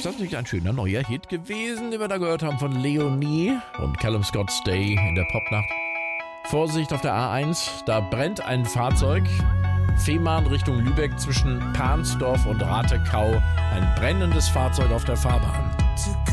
ist das natürlich ein schöner neuer Hit gewesen, den wir da gehört haben von Leonie und Callum Scott's Day in der Popnacht. Vorsicht auf der A1, da brennt ein Fahrzeug. Fehmarn Richtung Lübeck zwischen Pansdorf und Ratekau. Ein brennendes Fahrzeug auf der Fahrbahn.